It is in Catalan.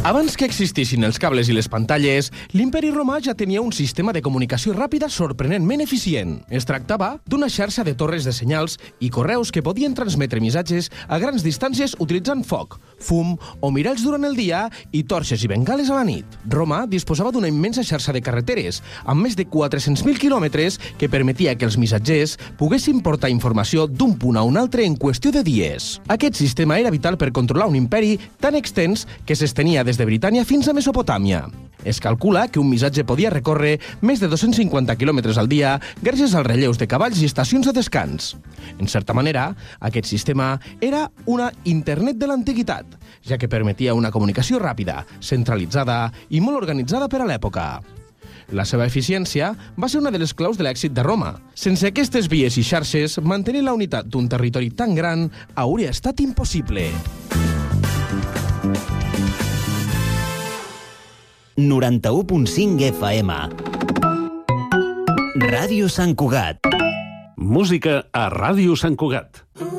Abans que existissin els cables i les pantalles, l'Imperi Romà ja tenia un sistema de comunicació ràpida sorprenentment eficient. Es tractava d'una xarxa de torres de senyals i correus que podien transmetre missatges a grans distàncies utilitzant foc, fum o miralls durant el dia i torxes i bengales a la nit. Roma disposava d'una immensa xarxa de carreteres, amb més de 400.000 quilòmetres, que permetia que els missatgers poguessin portar informació d'un punt a un altre en qüestió de dies. Aquest sistema era vital per controlar un imperi tan extens que s'estenia des de Britània fins a Mesopotàmia. Es calcula que un missatge podia recórrer més de 250 quilòmetres al dia gràcies als relleus de cavalls i estacions de descans. En certa manera, aquest sistema era una internet de l'antiguitat, ja que permetia una comunicació ràpida, centralitzada i molt organitzada per a l'època. La seva eficiència va ser una de les claus de l'èxit de Roma. Sense aquestes vies i xarxes, mantenir la unitat d'un territori tan gran hauria estat impossible. 91.5 FM. Ràdio Sant Cugat. Música a Ràdio Sant Cugat.